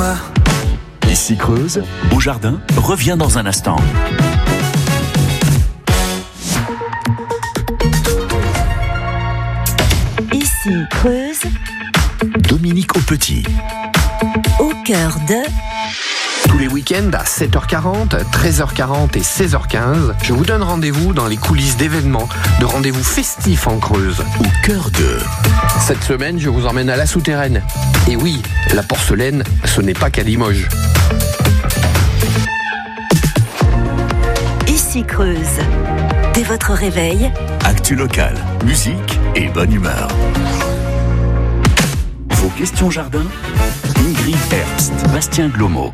toi. Ici Creuse, au jardin, revient dans un instant. Ici Creuse, Dominique Aupetit. au cœur de... Tous les week-ends à 7h40, 13h40 et 16h15, je vous donne rendez-vous dans les coulisses d'événements, de rendez-vous festifs en Creuse. Au cœur de... Cette semaine, je vous emmène à la souterraine. Et oui, la porcelaine, ce n'est pas qu'à Limoges. Ici Creuse. Dès votre réveil, Actu locale, musique et bonne humeur. Vos questions jardin, Ingrid Herbst, Bastien Glomo.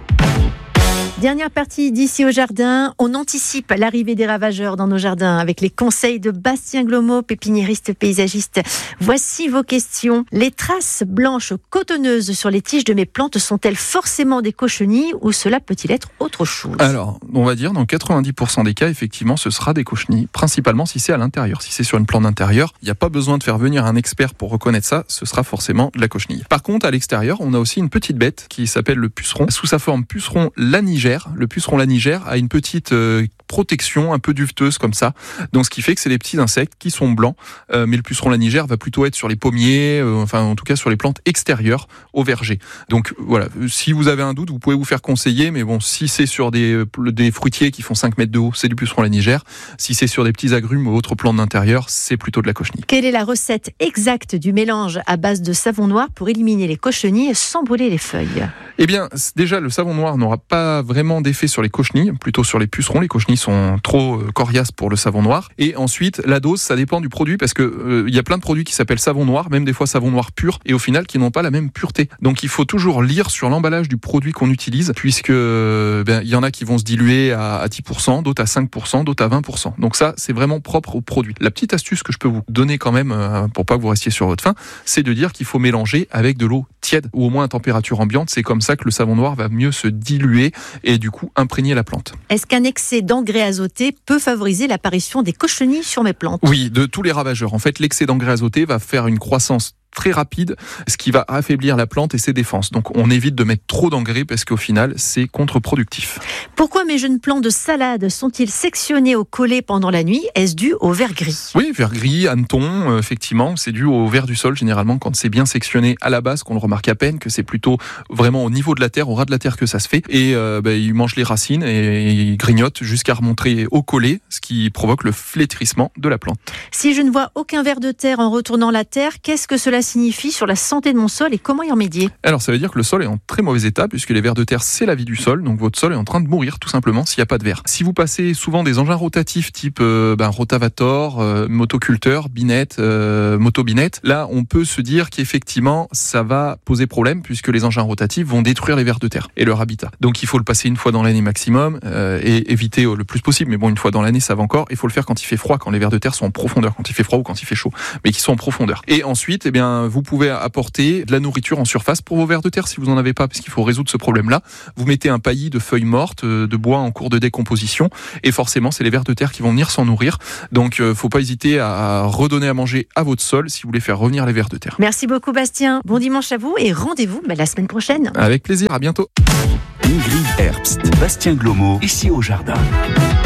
Dernière partie d'Ici au jardin, on anticipe l'arrivée des ravageurs dans nos jardins avec les conseils de Bastien Glomo, pépiniériste paysagiste. Voici vos questions. Les traces blanches cotonneuses sur les tiges de mes plantes sont-elles forcément des cochenilles ou cela peut-il être autre chose ? Alors, on va dire dans 90% des cas, effectivement, ce sera des cochenilles, principalement si c'est à l'intérieur. Si c'est sur une plante d'intérieur, il n'y a pas besoin de faire venir un expert pour reconnaître ça, ce sera forcément de la cochenille. Par contre, à l'extérieur, on a aussi une petite bête qui s'appelle le puceron. Sous sa forme puceron lanigère, le puceron lanigère a une petite protection un peu duveteuse comme ça. Donc ce qui fait que c'est des petits insectes qui sont blancs, mais le puceron lanigère va plutôt être sur les pommiers, enfin en tout cas sur les plantes extérieures au verger. Donc voilà, si vous avez un doute, vous pouvez vous faire conseiller, mais bon, si c'est sur des fruitiers qui font 5 mètres de haut, c'est du puceron lanigère. Si c'est sur des petits agrumes ou autres plantes d'intérieur, c'est plutôt de la cochenille. Quelle est la recette exacte du mélange à base de savon noir pour éliminer les cochenilles sans brûler les feuilles ? Eh bien, déjà, le savon noir n'aura pas vraiment d'effet sur les cochenilles, plutôt sur les pucerons. Les cochenilles sont trop coriaces pour le savon noir. Et ensuite, la dose, ça dépend du produit, parce que il y a plein de produits qui s'appellent savon noir, même des fois savon noir pur, et au final, qui n'ont pas la même pureté. Donc, il faut toujours lire sur l'emballage du produit qu'on utilise, puisque il y en a qui vont se diluer à 10%, d'autres à 5%, d'autres à 20%. Donc ça, c'est vraiment propre au produit. La petite astuce que je peux vous donner quand même, pour pas que vous restiez sur votre faim, c'est de dire qu'il faut mélanger avec de l'eau tiède, ou au moins à température ambiante. C'est comme ça que le savon noir va mieux se diluer et du coup imprégner la plante. Est-ce qu'un excès d'engrais azotés peut favoriser l'apparition des cochenilles sur mes plantes ? Oui, de tous les ravageurs. En fait, l'excès d'engrais azotés va faire une croissance très rapide, ce qui va affaiblir la plante et ses défenses. Donc on évite de mettre trop d'engrais parce qu'au final, c'est contre-productif. Pourquoi mes jeunes plants de salade sont-ils sectionnés au collet pendant la nuit ? Est-ce dû au vert gris ? Oui, vert gris, hanneton, effectivement, c'est dû au vert du sol généralement quand c'est bien sectionné à la base, qu'on le remarque à peine, que c'est plutôt vraiment au niveau de la terre, au ras de la terre que ça se fait. Et ils mangent les racines et ils grignotent jusqu'à remonter au collet, ce qui provoque le flétrissement de la plante. Si je ne vois aucun ver de terre en retournant la terre, qu'est-ce que cela signifie sur la santé de mon sol et comment y remédier ? Alors ça veut dire que le sol est en très mauvais état puisque les vers de terre c'est la vie du sol, donc votre sol est en train de mourir tout simplement s'il n'y a pas de vers. Si vous passez souvent des engins rotatifs type rotavator, motoculteur, binette, motobinette, là on peut se dire qu'effectivement ça va poser problème puisque les engins rotatifs vont détruire les vers de terre et leur habitat. Donc il faut le passer une fois dans l'année maximum et éviter le plus possible, mais bon une fois dans l'année ça va encore. Il faut le faire quand il fait froid, quand les vers de terre sont en profondeur, quand il fait froid ou quand il fait chaud, mais qui sont en profondeur. Et ensuite vous pouvez apporter de la nourriture en surface pour vos vers de terre si vous n'en avez pas, parce qu'il faut résoudre ce problème-là. Vous mettez un paillis de feuilles mortes, de bois en cours de décomposition, et forcément, c'est les vers de terre qui vont venir s'en nourrir. Donc, faut pas hésiter à redonner à manger à votre sol si vous voulez faire revenir les vers de terre. Merci beaucoup Bastien. Bon dimanche à vous et rendez-vous la semaine prochaine. Avec plaisir, à bientôt. Ingrid Herbst, Bastien Glomo, ici au jardin.